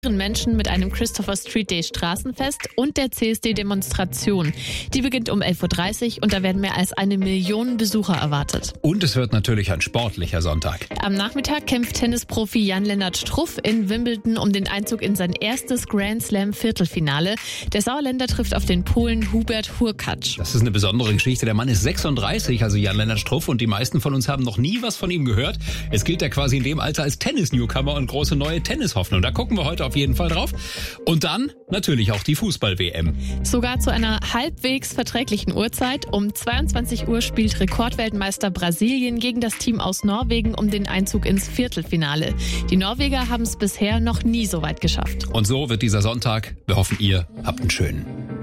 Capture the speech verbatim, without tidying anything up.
Menschen mit einem Christopher Street Day Straßenfest und der C S D-Demonstration. Die beginnt um elf Uhr dreißig und da werden mehr als eine Million Besucher erwartet. Und es wird natürlich ein sportlicher Sonntag. Am Nachmittag kämpft Tennisprofi Jan-Lennart Struff in Wimbledon um den Einzug in sein erstes Grand Slam Viertelfinale. Der Sauerländer trifft auf den Polen Hubert Hurkacz. Das ist eine besondere Geschichte. Der Mann ist sechsunddreißig, also Jan-Lennart Struff, und die meisten von uns haben noch nie was von ihm gehört. Es gilt ja quasi in dem Alter als Tennis-Newcomer und große neue Tennishoffnung. Da gucken wir heute auf jeden Fall drauf. Und dann natürlich auch die Fußball-W M. Sogar zu einer halbwegs verträglichen Uhrzeit. Um zweiundzwanzig Uhr spielt Rekordweltmeister Brasilien gegen das Team aus Norwegen um den Einzug ins Viertelfinale. Die Norweger haben es bisher noch nie so weit geschafft. Und so wird dieser Sonntag. Wir hoffen, ihr habt einen schönen.